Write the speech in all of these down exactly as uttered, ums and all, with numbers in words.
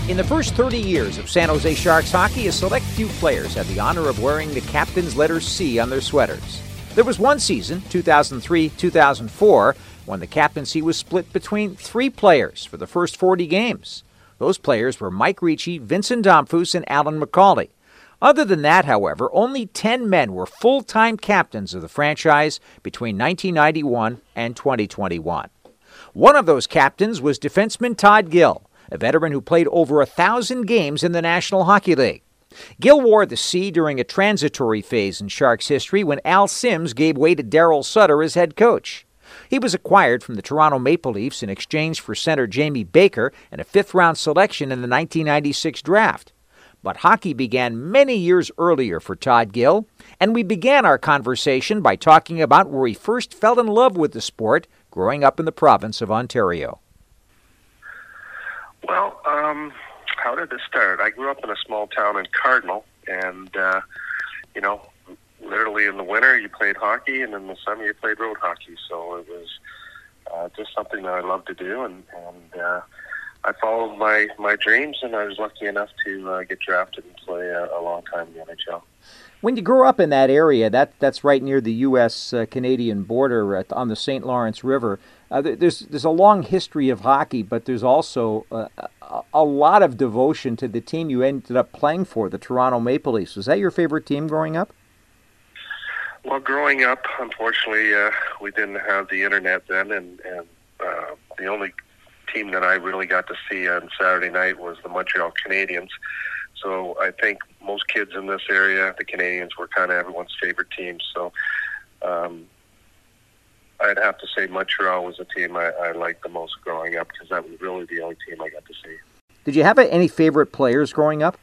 In the first thirty years of San Jose Sharks hockey, a select few players had the honor of wearing the captain's letter C on their sweaters. There was one season, two thousand three two thousand four, when the captaincy was split between three players for the first forty games. Those players were Mike Ricci, Vincent Damphousse, and Alan McCauley. Other than that, however, only ten men were full-time captains of the franchise between nineteen ninety-one and twenty twenty-one. One of those captains was defenseman Todd Gill, a veteran who played over a thousand games in the National Hockey League. Gill wore the C during a transitory phase in Sharks history when Al Sims gave way to Darryl Sutter as head coach. He was acquired from the Toronto Maple Leafs in exchange for center Jamie Baker and a fifth-round selection in the nineteen ninety-six draft. But hockey began many years earlier for Todd Gill, and we began our conversation by talking about where he first fell in love with the sport growing up in the province of Ontario. Well, um, how did it start? I grew up in a small town in Cardinal, and, uh, you know, literally in the winter you played hockey, and in the summer you played road hockey. So it was uh, just something that I loved to do, and, and uh, I followed my, my dreams, and I was lucky enough to uh, get drafted and play a, a long time in the N H L. When you grew up in that area, that that's right near the U S Canadian border uh, on the Saint Lawrence River, uh, there's there's a long history of hockey, but there's also uh, a, a lot of devotion to the team you ended up playing for, the Toronto Maple Leafs. Was that your favorite team growing up? Well, growing up, unfortunately, uh, we didn't have the internet then, and, and uh, the only team that I really got to see on Saturday night was the Montreal Canadiens. So I think most kids in this area, the Canadians, were kind of everyone's favorite team. So um, I'd have to say Montreal was a team I, I liked the most growing up because that was really the only team I got to see. Did you have any favorite players growing up?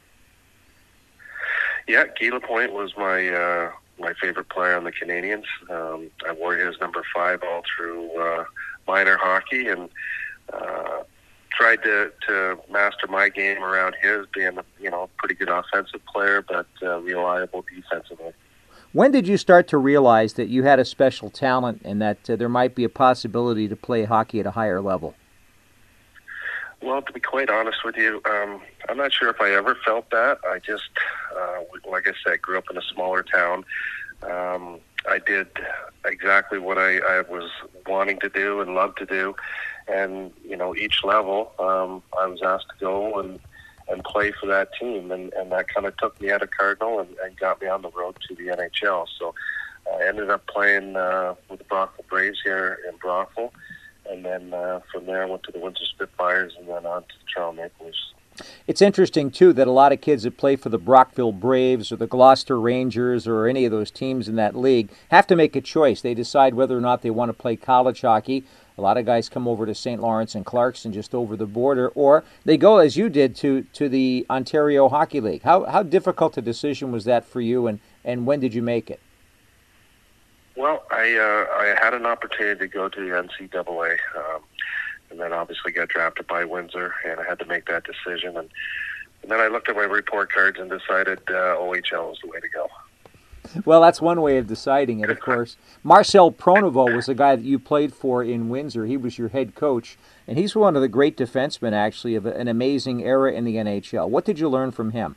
Yeah, Guy Lapointe was my uh, my favorite player on the Canadians. Um, I wore his number five all through uh, minor hockey, and uh, tried to, to master my game around his, being a you know pretty good offensive player, but uh, reliable defensively. When did you start to realize that you had a special talent and that uh, there might be a possibility to play hockey at a higher level? Well, to be quite honest with you, um, I'm not sure if I ever felt that. I just, uh, like I said, grew up in a smaller town. Um, I did exactly what I, I was wanting to do and loved to do. And, you know, each level, um, I was asked to go and, and play for that team. And, and that kind of took me out of Cardinal and, and got me on the road to the N H L. So I ended up playing uh, with the Brockville Braves here in Brockville. And then uh, from there I went to the Windsor Spitfires and then on to the Toronto Maple Leafs. It's interesting, too, that a lot of kids that play for the Brockville Braves or the Gloucester Rangers or any of those teams in that league have to make a choice. They decide whether or not they want to play college hockey. A lot of guys come over to Saint Lawrence and Clarkson just over the border, or they go, as you did, to, to the Ontario Hockey League. How how difficult a decision was that for you, and, and when did you make it? Well, I uh, I had an opportunity to go to the N C double A, um, and then obviously got drafted by Windsor, and I had to make that decision. And, and then I looked at my report cards and decided uh, O H L was the way to go. Well, that's one way of deciding it, of course. Marcel Pronovo was the guy that you played for in Windsor. He was your head coach, and he's one of the great defensemen, actually, of an amazing era in the N H L. What did you learn from him?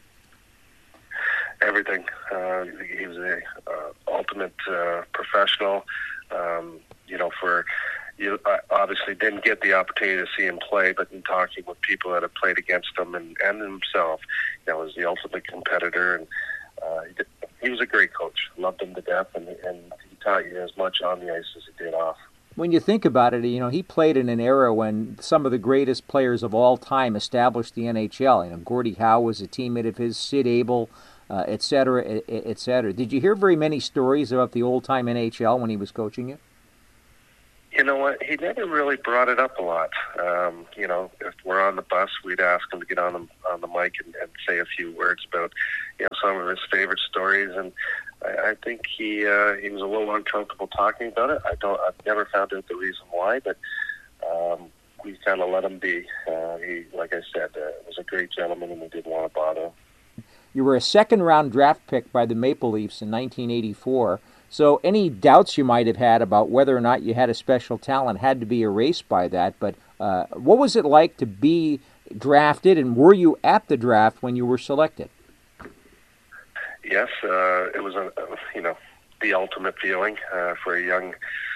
Everything. Uh, he was a uh, ultimate uh, professional. Um, you know, for you, I obviously didn't get the opportunity to see him play, but in talking with people that have played against him and, and himself, you know, was the ultimate competitor, and uh, he, did, he was a great coach. Loved him to death, and, and he taught you as much on the ice as he did off. When you think about it, you know, he played in an era when some of the greatest players of all time established the N H L. You know, Gordie Howe was a teammate of his, Sid Abel, uh, et cetera, et cetera. Did you hear very many stories about the old-time N H L when he was coaching you? You know what? He never really brought it up a lot. Um, you know, if we're on the bus, we'd ask him to get on the on the mic and, and say a few words about, you know, some of his favorite stories. And I, I think he uh, he was a little uncomfortable talking about it. I don't. I've never found out the reason why, but um, we kind of let him be. Uh, he, like I said, uh, was a great gentleman, and we didn't want to bother him. You were a second-round draft pick by the Maple Leafs in nineteen eighty-four. So any doubts you might have had about whether or not you had a special talent had to be erased by that. But uh, what was it like to be drafted, and were you at the draft when you were selected? Yes, uh, it was a, a you know the ultimate feeling uh, for a young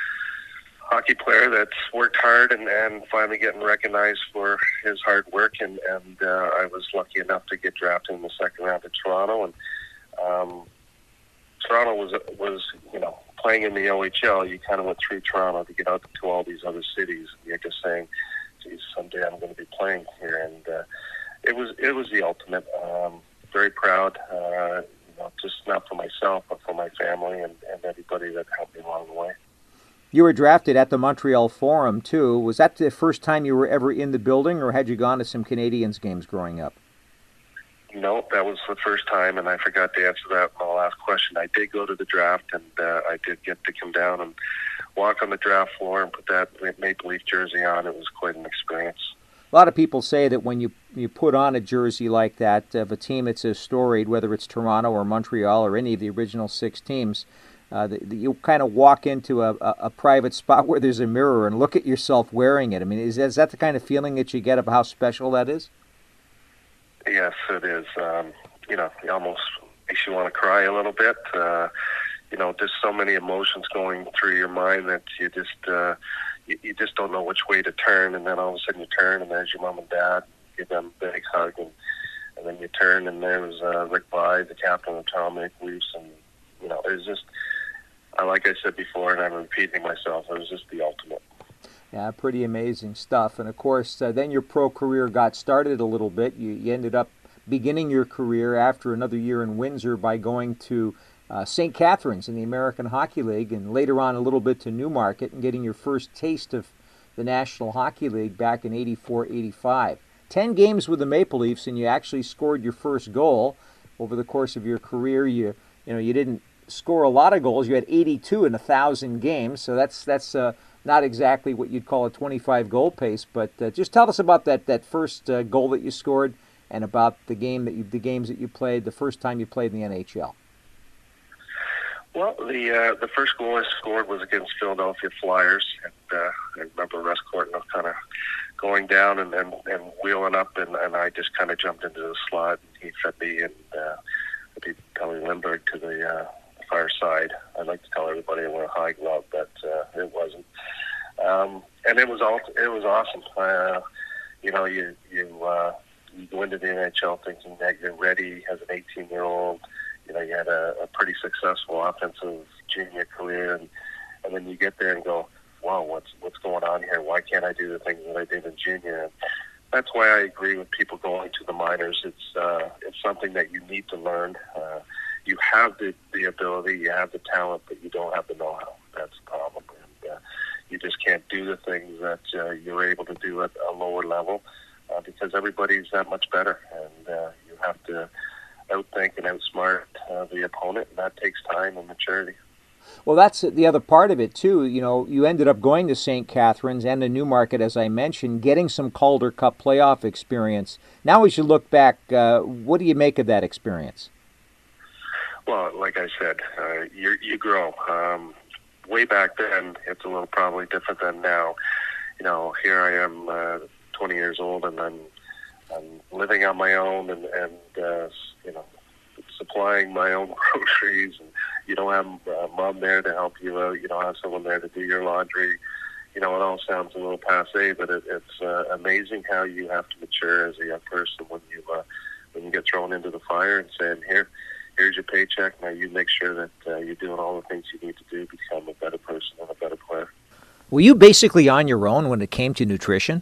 hockey player that's worked hard and, and finally getting recognized for his hard work. And, and uh, I was lucky enough to get drafted in the second round to Toronto. And um, Toronto was, was, you know, playing in the O H L, you kind of went through Toronto to get out to all these other cities. And you're just saying, geez, someday I'm going to be playing here. And uh, it was it was the ultimate. Um, very proud, uh, you know, just not for myself, but for my family and, and everybody that helped me along the way. You were drafted at the Montreal Forum, too. Was that the first time you were ever in the building, or had you gone to some Canadiens games growing up? No, that was the first time, and I forgot to answer that in my last question. I did go to the draft, and uh, I did get to come down and walk on the draft floor and put that Maple Leaf jersey on. It was quite an experience. A lot of people say that when you, you put on a jersey like that of a team that's as storied, whether it's Toronto or Montreal or any of the original six teams, Uh, the, the, you kind of walk into a, a, a private spot where there's a mirror and look at yourself wearing it. I mean, is, is that the kind of feeling that you get of how special that is? Yes, it is. Um, you know, it almost makes you want to cry a little bit. Uh, you know, just so many emotions going through your mind that you just uh, you, you just don't know which way to turn. And then all of a sudden you turn, and there's your mom and dad. Give them a big hug, and, and then you turn, and there's uh, Rick Bly, the captain of the Toronto Maple Leafs, and you know, it was just. Like I said before, and I'm repeating myself, it was just the ultimate. Yeah, pretty amazing stuff. And, of course, uh, then your pro career got started a little bit. You, you ended up beginning your career after another year in Windsor by going to uh, Saint Catharines in the American Hockey League, and later on a little bit to Newmarket, and getting your first taste of the National Hockey League back in eighty-four eighty-five. Ten games with the Maple Leafs, and you actually scored your first goal. Over the course of your career, you you know, you didn't score a lot of goals. You had eighty-two in a thousand games, so that's that's uh, not exactly what you'd call a twenty-five goal pace. But uh, just tell us about that that first uh, goal that you scored, and about the game that you the games that you played, the first time you played in the N H L. Well, the uh, the first goal I scored was against Philadelphia Flyers, and uh, I remember Russ Courtnall kind of going down and, and, and wheeling up, and, and I just kind of jumped into the slot, and he fed me, and uh, I beat Kelly Lindbergh to the uh, far side. I'd like to tell everybody I went a high glove, but uh, it wasn't. Um, and it was all it was awesome. Uh, you know, you you uh, you go into the N H L thinking that you're ready as an eighteen-year-old. You know, you had a, a pretty successful offensive junior career, and, and then you get there and go, wow, what's what's going on here? Why can't I do the things that I did in junior? And that's why I agree with people going to the minors. It's uh, it's something that you need to learn. Uh, you have the, the ability, you have the talent, but you don't have the know-how. That's the problem. And uh, you just can't do the things that uh, you're able to do at a lower level uh, because everybody's that much better. And uh, you have to outthink and outsmart uh, the opponent, and that takes time and maturity. Well, that's the other part of it, too. You know, you ended up going to Saint Catharines and to Newmarket, as I mentioned, getting some Calder Cup playoff experience. Now, as you look back, uh, what do you make of that experience? Well, like I said, uh, you, you grow. Um, way back then, it's a little probably different than now. You know, here I am, uh, twenty years old, and I'm, I'm living on my own, and, and uh, you know, supplying my own groceries, and you don't have uh, mom there to help you out. You don't have someone there to do your laundry. You know, it all sounds a little passé, but it, it's uh, amazing how you have to mature as a young person when you uh, when you get thrown into the fire and saying, here, here's your paycheck. Now you make sure that uh, you're doing all the things you need to do to become a better person and a better player. Were you basically on your own when it came to nutrition?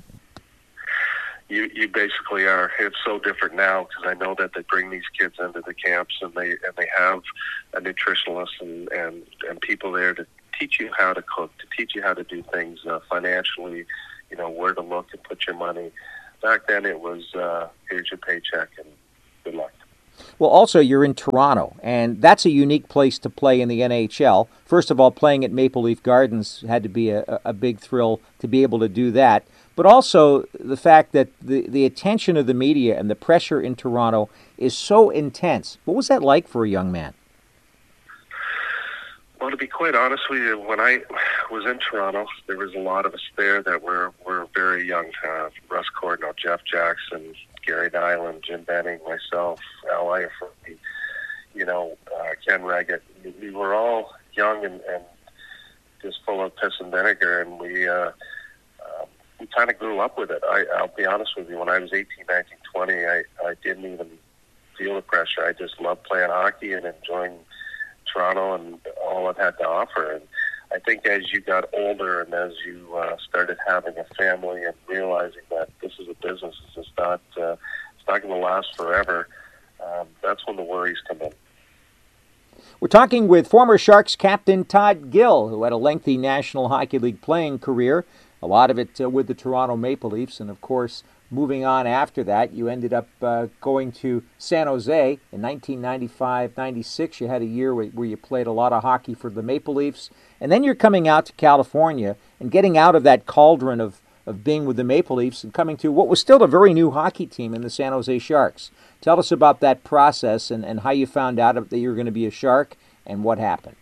You you basically are. It's so different now because I know that they bring these kids into the camps and they and they have a nutritionalist and, and, and people there to teach you how to cook, to teach you how to do things uh, financially, you know, where to look and put your money. Back then it was, uh, here's your paycheck and good luck. Well, also, you're in Toronto, and that's a unique place to play in the N H L. First of all, playing at Maple Leaf Gardens had to be a, a big thrill to be able to do that. But also the fact that the, the attention of the media and the pressure in Toronto is so intense. What was that like for a young man? Well, to be quite honest with you, when I was in Toronto, there was a lot of us there that were, were very young. Uh, Russ Cordell, Jeff Jackson, Gary Nyland, Jim Benning, myself, Al Iafrate, you know, uh, Ken Reggett. We were all young and, and just full of piss and vinegar, and we uh, uh, we kind of grew up with it. I, I'll be honest with you, when I was eighteen, nineteen, twenty, I, I didn't even feel the pressure. I just loved playing hockey and enjoying Toronto and all it had to offer. And I think as you got older and as you uh, started having a family and realizing that this is a business, it's just not, uh, it's not going to last forever, um, that's when the worries come in. We're talking with former Sharks captain Todd Gill, who had a lengthy National Hockey League playing career, a lot of it uh, with the Toronto Maple Leafs, and of course, moving on after that, you ended up uh, going to San Jose in nineteen ninety-five ninety-six. You had a year where, where you played a lot of hockey for the Maple Leafs, and then you're coming out to California and getting out of that cauldron of, of being with the Maple Leafs and coming to what was still a very new hockey team in the San Jose Sharks. Tell us about that process and, and how you found out that you were going to be a Shark and what happened.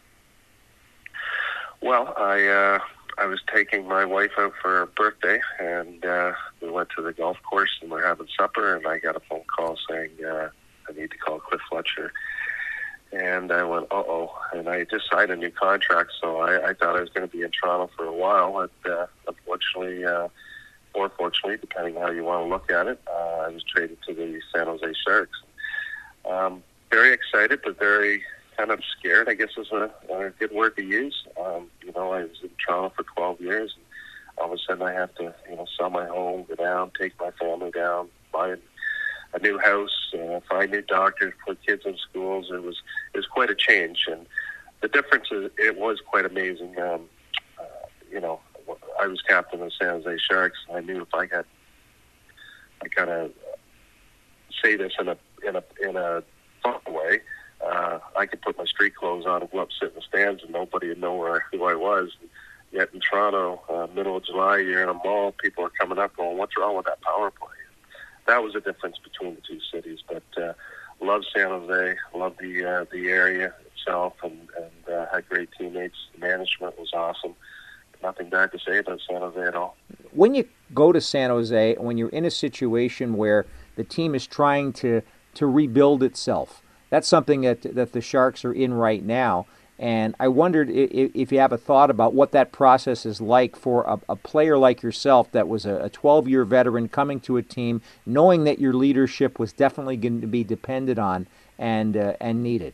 Well, I uh, I was taking my wife out for her birthday, and uh, we went to the golf course and we're having supper, and I got a phone call saying uh, I need to call Cliff Fletcher. And I went, uh-oh. And I just signed a new contract, so I, I thought I was going to be in Toronto for a while. And uh, unfortunately, uh, or fortunately, depending on how you want to look at it, uh, I was traded to the San Jose Sharks. Um, very excited, but very kind of scared, I guess is a, a good word to use. Um, you know, I was in Toronto for twelve years, and all of a sudden I have to, you know, sell my home, go down, take my family down, buy a new house, uh, find new doctors, put kids in schools. It was it was quite a change, and the difference is it was quite amazing. Um, uh, you know, I was captain of the San Jose Sharks, and I knew if I got, I kind of say this in a in a in a fun way. Uh, I could put my street clothes on and go up, sit in the stands, and nobody would know where, who I was. And yet in Toronto, uh, middle of July, you're in a mall, people are coming up going, what's wrong with that power play? That was the difference between the two cities. But uh, love San Jose, love the uh, the area itself, and, and uh, had great teammates. The management was awesome. Nothing bad to say about San Jose at all. When you go to San Jose, when you're in a situation where the team is trying to, to rebuild itself, that's something that that the Sharks are in right now. And I wondered if, if you have a thought about what that process is like for a, a player like yourself that was a twelve-year veteran coming to a team, knowing that your leadership was definitely going to be depended on and uh, and needed.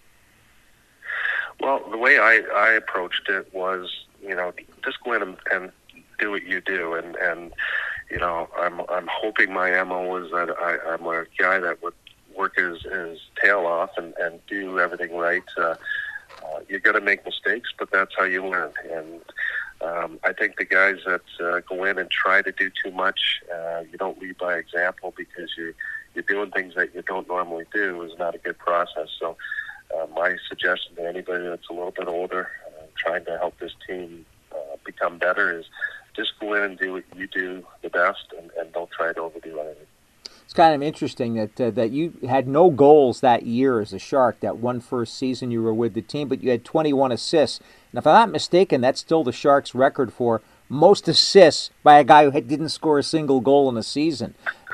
Well, the way I, I approached it was, you know, just go in and, and do what you do. And, and you know, I'm I'm hoping my M O is that I, I'm a guy that would work his, his tail off and, and do everything right. Uh, uh, you're going to make mistakes, but that's how you learn. And um, I think the guys that uh, go in and try to do too much, uh, you don't lead by example because you're, you're doing things that you don't normally do is not a good process. So uh, my suggestion to anybody that's a little bit older, uh, trying to help this team uh, become better is just go in and do what you do the best and, and don't try to overdo anything. It's kind of interesting that uh, that you had no goals that year as a Shark, that one first season you were with the team, but you had twenty-one assists. And if I'm not mistaken, that's still the Sharks' record for most assists by a guy who had, didn't score a single goal in a season.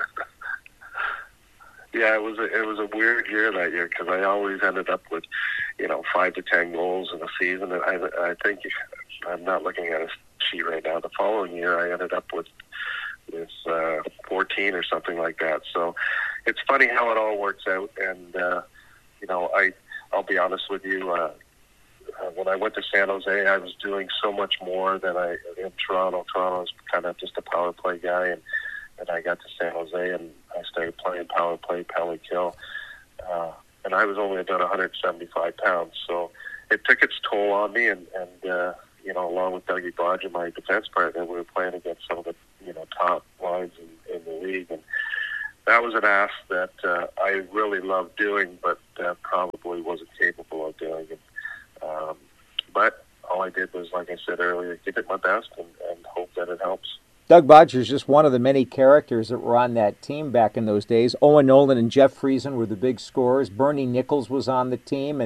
Yeah, it was a, it was a weird year that year because I always ended up with, you know, five to ten goals in a season. And I, I think, I'm not looking at a sheet right now, the following year I ended up with with uh, fourteen or something like that. So it's funny how it all works out. And, uh, you know, I, I'll be honest with you, uh, uh, when I went to San Jose, I was doing so much more than I, in Toronto. Toronto was kind of just a power play guy. And, and I got to San Jose and I started playing power play, penalty kill. Uh, and I was only about one hundred seventy-five pounds. So it took its toll on me. And, and uh, you know, along with Dougie Bodger, my defense partner, we were playing against some of the, you know, top lines in, in the league. And that was an ask that uh, I really loved doing, but uh, probably wasn't capable of doing it. Um, but all I did was, like I said earlier, give it my best and, and hope that it helps. Doug Bodger is just one of the many characters that were on that team back in those days. Owen Nolan and Jeff Friesen were the big scorers. Bernie Nichols was on the team, and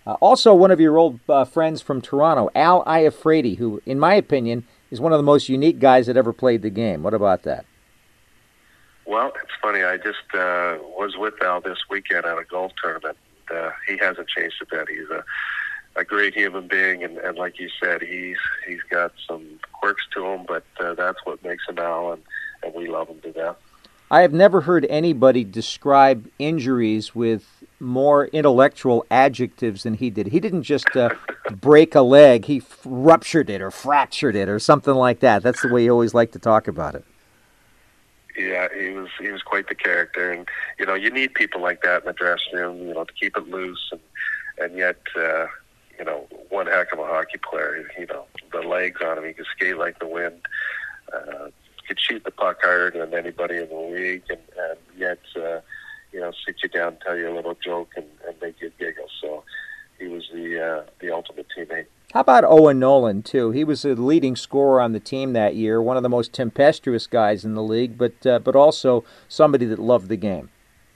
Uh, also, one of your old uh, friends from Toronto, Al Iafrate, who, in my opinion, is one of the most unique guys that ever played the game. What about that? Well, it's funny. I just uh, was with Al this weekend at a golf tournament. Uh, he hasn't changed a bit. He's a, a great human being, and, and like you said, he's he's got some quirks to him, but uh, that's what makes him Al, and, and we love him to death. I have never heard anybody describe injuries with more intellectual adjectives than he did. He didn't just uh, break a leg, he f- ruptured it or fractured it or something like that. That's the way he always liked to talk about it. Yeah, he was he was quite the character, and you know you need people like that in the dressing room, you know, to keep it loose, and and yet uh, you know one heck of a hockey player. You know, the legs on him, he could skate like the wind. Uh, could shoot the puck harder than anybody in the league, and, and yet, uh, you know, sit you down, tell you a little joke, and, and make you giggle. So he was the uh, the ultimate teammate. How about Owen Nolan, too? He was the leading scorer on the team that year, one of the most tempestuous guys in the league, but uh, but also somebody that loved the game.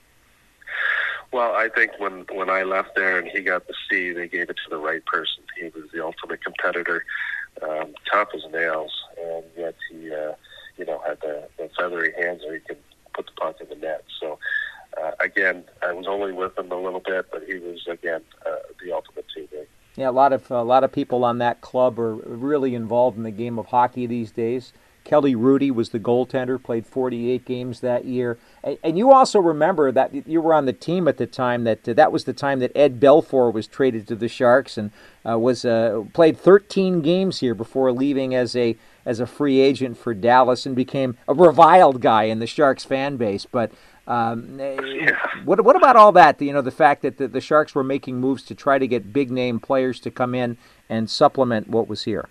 Well, I think when, when I left there and he got the C, they gave it to the right person. He was the ultimate competitor, um, tough as nails, and yet he... Uh, you know, had the, the feathery hands where he could put the puck in the net. So, uh, again, I was only with him a little bit, but he was, again, uh, the ultimate teammate. Yeah, a lot of a lot of people on that club are really involved in the game of hockey these days. Kelly Rudy was the goaltender, played forty-eight games that year. And, and you also remember that you were on the team at the time, that uh, that was the time that Ed Belfour was traded to the Sharks and uh, was uh, played thirteen games here before leaving as a as a free agent for Dallas and became a reviled guy in the Sharks fan base. But um, yeah. what what about all that? You know, the fact that the, the Sharks were making moves to try to get big name players to come in and supplement what was here.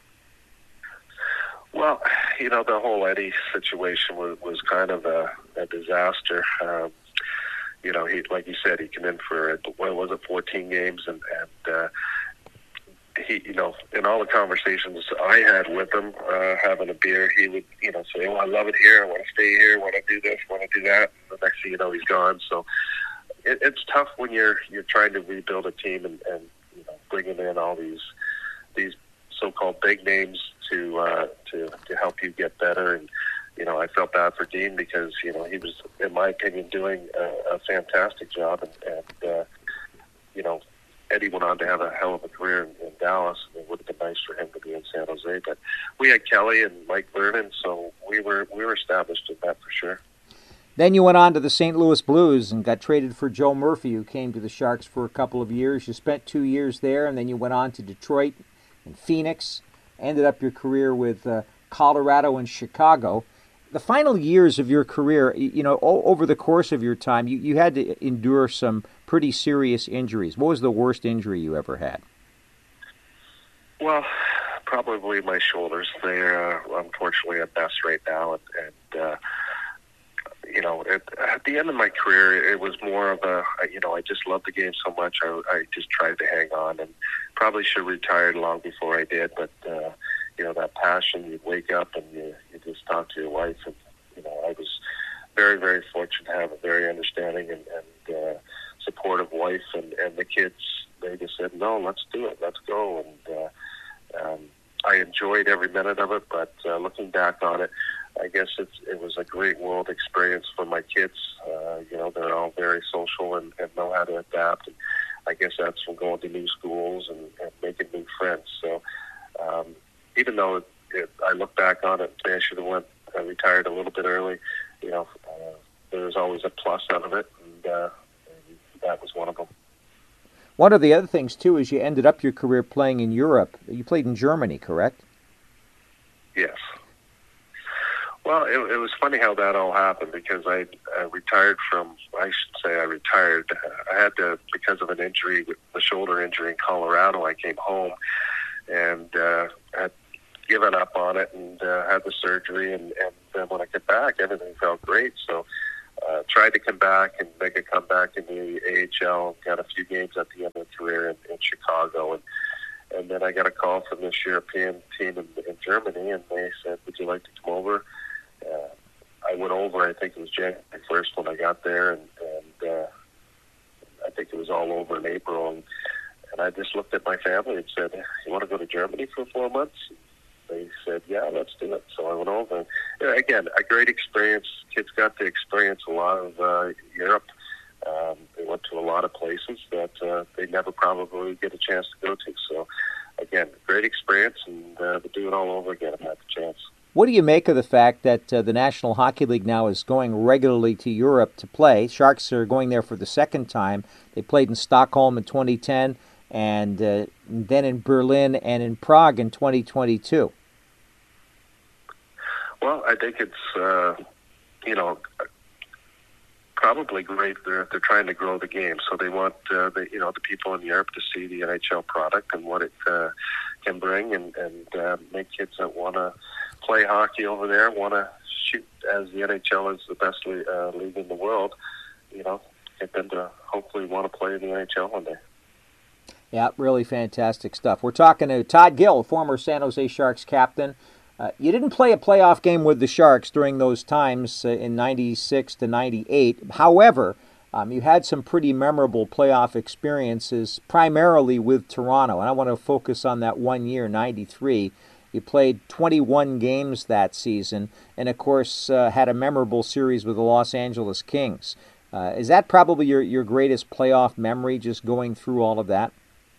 Well, you know, the whole Eddie situation was, was kind of a, a disaster. Um, you know, he, like you said, he came in for, what was it, fourteen games, and, and uh, he, you know, in all the conversations I had with him, uh, having a beer, he would, you know, say, oh, I love it here, I want to stay here, I want to do this, I want to do that. And the next thing you know, he's gone. So it, it's tough when you're you're trying to rebuild a team and, and you know, bringing in all these these so-called big names to uh, to to help you get better. And you know, I felt bad for Dean because you know he was, in my opinion, doing a, a fantastic job, and, and uh, you know, Eddie went on to have a hell of a career in, in Dallas, and it would have been nice for him to be in San Jose. But we had Kelly and Mike Vernon, so we were we were established in that for sure. Then you went on to the Saint Louis Blues and got traded for Joe Murphy, who came to the Sharks for a couple of years. You spent two years there, and then you went on to Detroit and Phoenix. Ended up your career with uh, Colorado and Chicago. The final years of your career, you know, over the course of your time, you, you had to endure some pretty serious injuries. What was the worst injury you ever had? Well, probably my shoulders. They're uh, unfortunately at best right now, and, and uh, you know, at, at the end of my career, it was more of a, you know, I just loved the game so much. I, I just tried to hang on, and probably should have retired long before I did. But uh, you know, that passion, you'd wake up and you, you just talk to your wife, and you know, I was very, very fortunate to have a very understanding and, and uh, supportive wife, and, and the kids. They just said, "No, let's do it, let's go." And uh, um, I enjoyed every minute of it. But uh, looking back on it, I guess it's, it was a great world experience for my kids. Uh, you know, they're all very social and, and know how to adapt. And I guess that's from going to new schools and, and making new friends. So um, even though it, it, I look back on it and say I should have went, I retired a little bit early, you know, uh, there was always a plus out of it, and, uh, and that was one of them. One of the other things, too, is you ended up your career playing in Europe. You played in Germany, correct? Yes. Well, it, it was funny how that all happened, because I, I retired from, I should say I retired. I had to, because of an injury, the shoulder injury in Colorado, I came home and uh, had given up on it and uh, had the surgery. And, and then when I got back, everything felt great. So uh, tried to come back and make a comeback in the A H L, got a few games at the end of the career in, in Chicago. And And then I got a call from this European team in, in Germany, and they said, would you like to come over? Uh, I went over, I think it was January first when I got there, and, and uh, I think it was all over in April. And, and I just looked at my family and said, "You want to go to Germany for four months?" They said, "Yeah, let's do it." So I went over. And, you know, again, a great experience. Kids got to experience a lot of uh, Europe. Um, they went to a lot of places that uh, they never probably get a chance to go to. So, again, great experience, and uh, to do it all over again if I had the chance. What do you make of the fact that uh, the National Hockey League now is going regularly to Europe to play? Sharks are going there for the second time. They played in Stockholm in twenty ten, and uh, then in Berlin and in Prague in twenty twenty-two. Well, I think it's, uh, you know, probably great. They're they're trying to grow the game, so they want uh, the you know the people in Europe to see the N H L product and what it uh, can bring, and and uh, make kids that want to play hockey over there, want to shoot as the N H L is the best league, uh, league in the world. You know, get them to hopefully want to play in the N H L one day. Yeah, really fantastic stuff. We're talking to Todd Gill, former San Jose Sharks captain. Uh, you didn't play a playoff game with the Sharks during those times uh, in ninety-six to ninety-eight. However, um, you had some pretty memorable playoff experiences, primarily with Toronto. And I want to focus on that one year, ninety-three. You played twenty-one games that season, and of course uh, had a memorable series with the Los Angeles Kings. Uh, is that probably your, your greatest playoff memory, just going through all of that?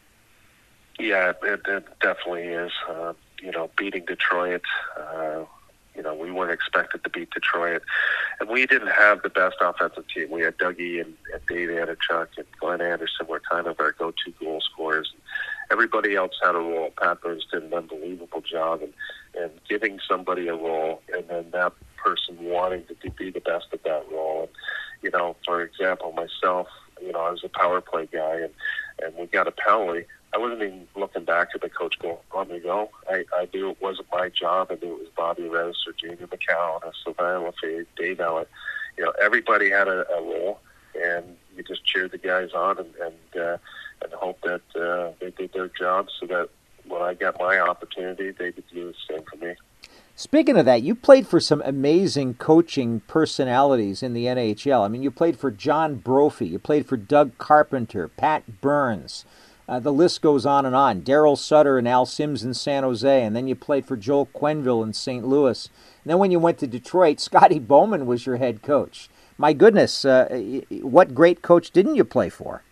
Yeah, it, it definitely is. Uh, you know, beating Detroit, uh, you know, we weren't expected to beat Detroit. And we didn't have the best offensive team. We had Dougie and, and Dave Anichuk and Glenn Anderson were kind of our go-to goal scorers. Everybody else had a role. Pat Burns did an unbelievable job in, in giving somebody a role, and then that person wanting to be the best at that role. And, you know, for example, myself, you know, I was a power play guy, and, and we got a penalty. I wasn't even looking back at the coach going, let me go. I, I knew it wasn't my job. I knew it was Bobby Rez or Jamie McCown or Sylvain Lefebvre, Dave Ellett. You know, everybody had a, a role, and you just cheered the guys on and and, uh, and hope that uh, they did their job so that when I got my opportunity, they would do the same for me. Speaking of that, you played for some amazing coaching personalities in the N H L. I mean, you played for John Brophy. You played for Doug Carpenter, Pat Burns. Uh, the list goes on and on. Darryl Sutter and Al Sims in San Jose, and then you played for Joel Quenneville in Saint Louis. And then when you went to Detroit, Scotty Bowman was your head coach. My goodness, uh, what great coach didn't you play for?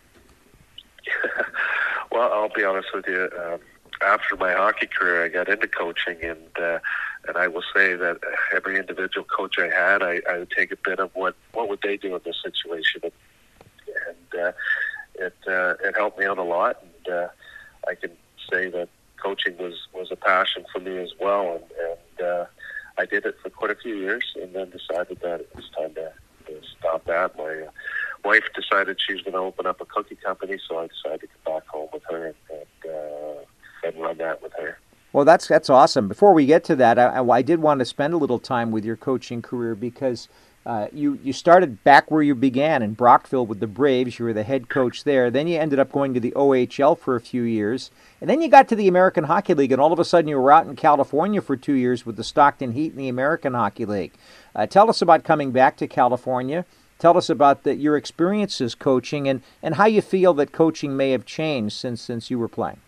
Well, I'll be honest with you. Um, after my hockey career, I got into coaching, and uh, and I will say that every individual coach I had, I, I would take a bit of what what would they do in this situation, and, and uh, it uh, it helped me out a lot. And uh, I can say that coaching was, was a passion for me as well, and, and uh, I did it for quite a few years, and then decided that it was time to, to stop that. My uh, wife decided she was going to open up a cookie company, so I decided to come back home with her and, and, uh, and run that with her. Well, that's that's awesome. Before we get to that, I, I did want to spend a little time with your coaching career because uh, you, you started back where you began in Brockville with the Braves. You were the head coach there. Then you ended up going to the O H L for a few years. And then you got to the American Hockey League, and all of a sudden you were out in California for two years with the Stockton Heat in the American Hockey League. Uh, tell us about coming back to California. Tell us about the, your experiences coaching and, and how you feel that coaching may have changed since since you were playing.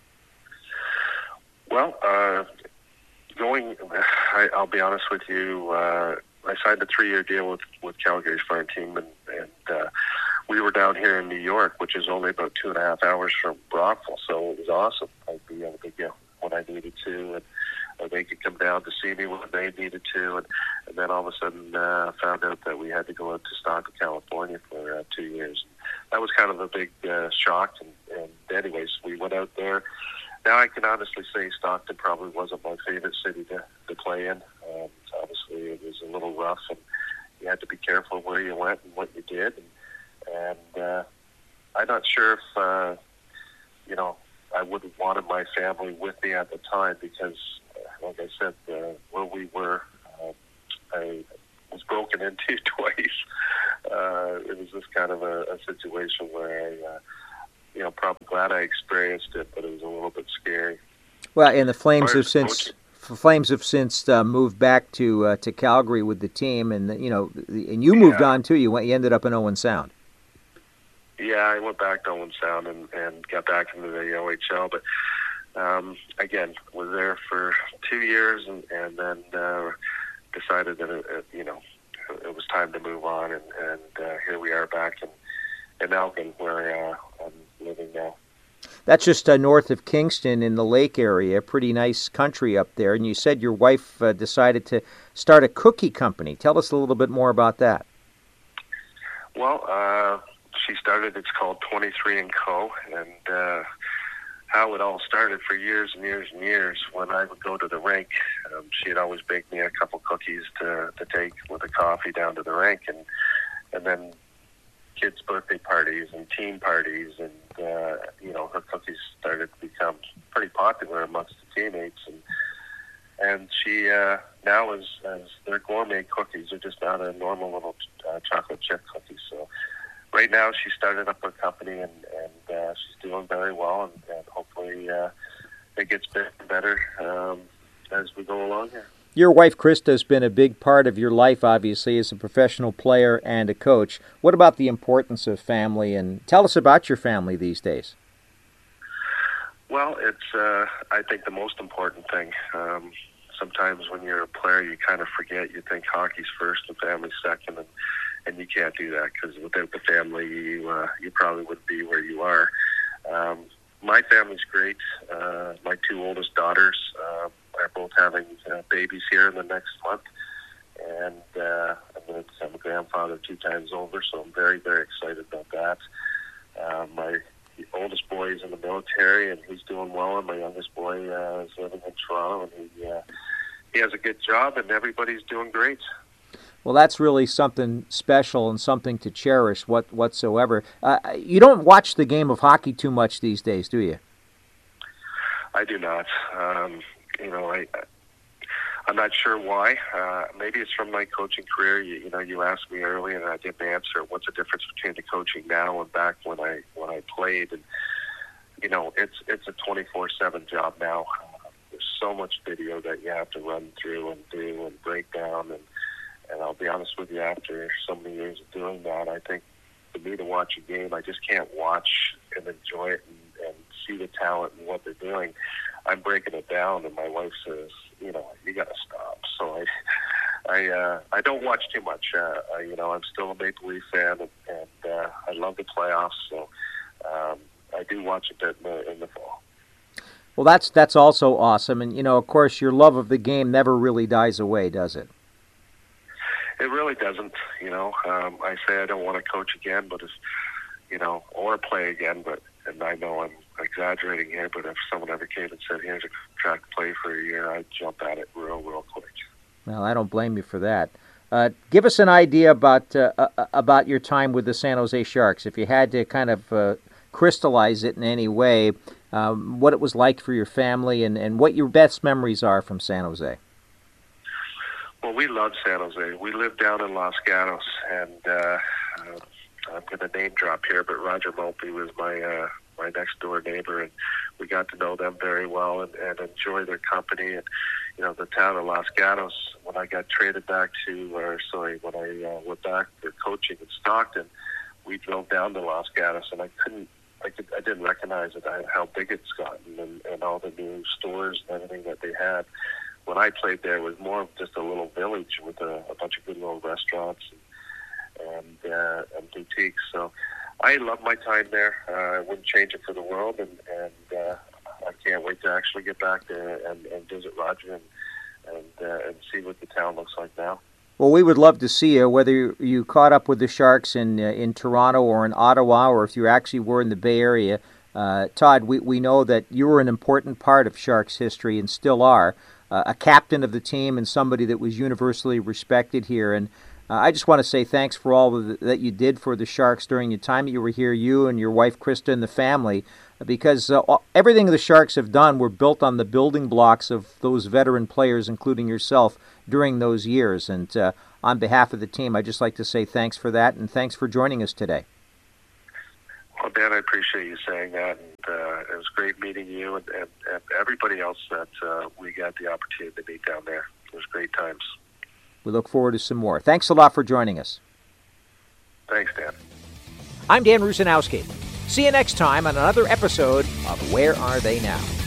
Well, uh, going, I, I'll be honest with you, uh, I signed a three-year deal with, with Calgary's farm team, and, and uh, we were down here in New York, which is only about two and a half hours from Brockville, so it was awesome. I'd be able to get when I needed to, and uh, they could come down to see me when they needed to, and, and then all of a sudden uh, found out that we had to go out to Stockton, California for uh, two years. That was kind of a big uh, shock, and, and anyways, we went out there. Now I can honestly say Stockton probably wasn't my favorite city to, to play in. Um, obviously, it was a little rough, and you had to be careful where you went and what you did. And, and uh, I'm not sure if, uh, you know, I would have wanted my family with me at the time because, uh, like I said, uh, where we were, uh, I was broken into twice. Uh, it was just kind of a, a situation where I... Uh, You know, probably glad I experienced it, but it was a little bit scary. Well, and the Flames have since Flames have since uh, moved back to uh, to Calgary with the team, and you know, and you moved yeah. on too. You went, you ended up in Owen Sound. Yeah, I went back to Owen Sound and, and got back into the O H L, but um, again, was there for two years and, and then uh, decided that it, it, you know it was time to move on, and, and uh, here we are back in, in Elgin, where uh, I'm living now. That's just uh, north of Kingston in the lake area. Pretty nice country up there. And you said your wife uh, decided to start a cookie company. Tell us a little bit more about that. Well, uh, she started, it's called twenty-three and Co. And uh, how it all started for years and years and years, when I would go to the rink, um, she had always baked me a couple cookies to, to take with a coffee down to the rink. And, and then kids' birthday parties and team parties, and uh, you know, her cookies started to become pretty popular amongst the teammates, and and she uh, now is as they're gourmet cookies. They're just not a normal little uh, chocolate chip cookie. So right now, she started up her company, and and uh, she's doing very well, and, and hopefully uh, it gets better and better um, as we go along here. Your wife, Krista, has been a big part of your life, obviously, as a professional player and a coach. What about the importance of family? And tell us about your family these days. Well, it's, uh, I think, the most important thing. Um, sometimes when you're a player, you kind of forget. You think hockey's first and family's second, and, and you can't do that, because without the family, you, uh, you probably wouldn't be where you are. Um, my family's great. Uh, my two oldest daughters uh, are both having uh, babies here in the next month, and uh, I'm going to become a grandfather two times over, so I'm very, very excited about that. Uh, my oldest boy is in the military, and he's doing well, and my youngest boy uh, is living in Toronto, and he, uh, he has a good job, and everybody's doing great. Well, that's really something special and something to cherish what, whatsoever. Uh, you don't watch the game of hockey too much these days, do you? I do not. Um, you know, I, I'm not sure why. Uh, maybe it's from my coaching career. You, you know, you asked me earlier, and I didn't answer. What's the difference between the coaching now and back when I when I played? And you know, it's it's a twenty-four seven job now. Uh, there's so much video that you have to run through and do and break down. And and I'll be honest with you, after so many years of doing that, I think for me to watch a game, I just can't watch and enjoy it and, and see the talent and what they're doing. I'm breaking it down, and my wife says, you know, you got to stop. So I, I, uh, I don't watch too much. Uh, I, you know, I'm still a Maple Leaf fan, and, and uh, I love the playoffs. So um, I do watch a bit in the, in the fall. Well, that's that's also awesome, and you know, of course, your love of the game never really dies away, does it? It really doesn't. You know, um, I say I don't want to coach again, but if you know, or play again, but and I know I'm exaggerating here, but if someone ever came and said, here's a contract to play for a year, I'd jump at it real, real quick. Well, I don't blame you for that. Uh, give us an idea about uh, uh, about your time with the San Jose Sharks. If you had to kind of uh, crystallize it in any way, um, what it was like for your family and, and what your best memories are from San Jose. Well, we loved San Jose. We lived down in Los Gatos, and uh, uh, I'm going to name drop here, but Roger Mulpey was my uh, my next door neighbor, and we got to know them very well and, and enjoy their company. And you know, the town of Los Gatos, when I got traded back to, or sorry, when I uh, went back for coaching in Stockton, we drove down to Los Gatos, and I couldn't, I, could, I didn't recognize it, how big it's gotten, and, and all the new stores and everything that they had. When I played there, it was more of just a little village with a, a bunch of good little restaurants and and, uh, and boutiques. So I love my time there. Uh, I wouldn't change it for the world, and, and uh, I can't wait to actually get back there and, and visit Roger and and, uh, and see what the town looks like now. Well, we would love to see you, whether you caught up with the Sharks in uh, in Toronto or in Ottawa, or if you actually were in the Bay Area. Uh, Todd, we, we know that you were an important part of Sharks history and still are, uh, a captain of the team and somebody that was universally respected here. And uh, I just want to say thanks for all of the, that you did for the Sharks during the time that you were here, you and your wife Krista and the family, because uh, everything the Sharks have done were built on the building blocks of those veteran players, including yourself, during those years. And uh, on behalf of the team, I'd just like to say thanks for that, and thanks for joining us today. Well, Dan, I appreciate you saying that, and uh, it was great meeting you and, and, and everybody else that uh, we got the opportunity to meet down there. It was great times. We look forward to some more. Thanks a lot for joining us. Thanks, Dan. I'm Dan Rusanowski. See you next time on another episode of Where Are They Now?